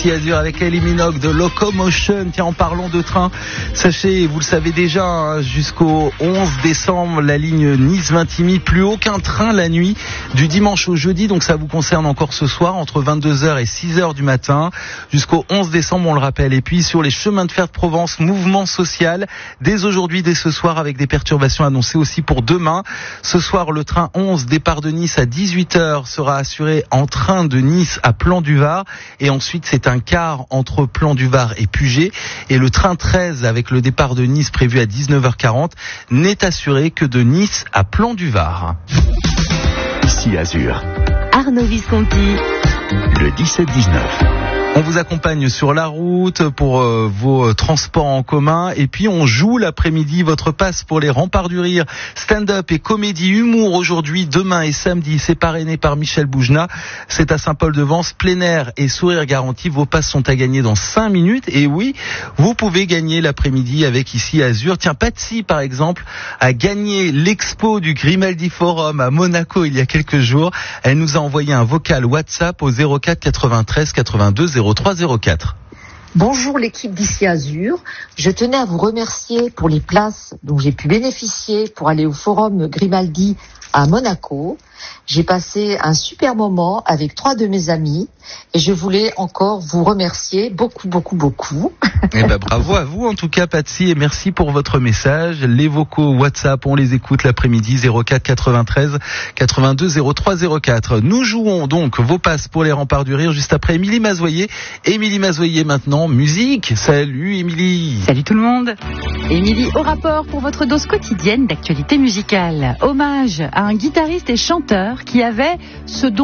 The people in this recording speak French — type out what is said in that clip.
Azur avec Kylie Minogue de Locomotion. Tiens, en parlant de train, sachez, vous le savez déjà, jusqu'au 11 décembre, la ligne Nice-Vintimille, plus aucun train la nuit du dimanche au jeudi, donc ça vous concerne encore ce soir, entre 22h et 6h du matin, jusqu'au 11 décembre, on le rappelle. Et puis sur les chemins de fer de Provence, mouvement social, dès aujourd'hui, dès ce soir, avec des perturbations annoncées aussi pour demain. Ce soir, le train 11, départ de Nice à 18h, sera assuré en train de Nice à Plan-du-Var, et ensuite c'est un quart entre Plan-du-Var et Puget, et le train 13 avec le départ de Nice prévu à 19h40 n'est assuré que de Nice à Plan-du-Var. Ici Azur, Arnaud Visconti, le 17-19. On vous accompagne sur la route pour vos transports en commun, et puis on joue l'après-midi votre passe pour les Remparts du Rire, stand-up et comédie humour aujourd'hui, demain et samedi. C'est parrainé par Michel Boujna. C'est à Saint-Paul-de-Vence, plein air et sourire garanti. Vos passes sont à gagner dans 5 minutes. Et oui, vous pouvez gagner l'après-midi avec Ici Azur. Tiens, Patsy par exemple a gagné l'expo du Grimaldi Forum à Monaco il y a quelques jours. Elle nous a envoyé un vocal WhatsApp au 04 93 82 03 04. Bonjour l'équipe d'Ici Azur, je tenais à vous remercier pour les places dont j'ai pu bénéficier pour aller au forum Grimaldi à Monaco. J'ai passé un super moment avec 3 de mes amis et je voulais encore vous remercier beaucoup. Eh ben, bravo à vous en tout cas Patsy, et merci pour votre message. Les vocaux WhatsApp, on les écoute l'après-midi, 04 93 82 03 04. Nous jouons donc vos passes pour les Remparts du Rire juste après Émilie Mazoyer. Émilie Mazoyer maintenant, musique. Salut Émilie. Salut tout le monde. Émilie au rapport pour votre dose quotidienne d'actualité musicale. Hommage à un guitariste et chanteur qui avait ce don